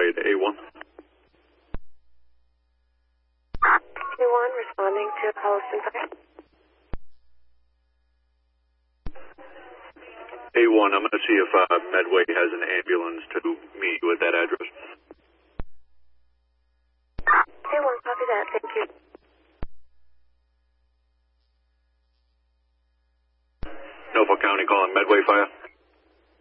Medway to A1. A1 responding to Holliston Fire. A1, I'm going to see if Medway has an ambulance to meet you at that address. A1, copy that. Thank you. Norfolk County calling Medway Fire.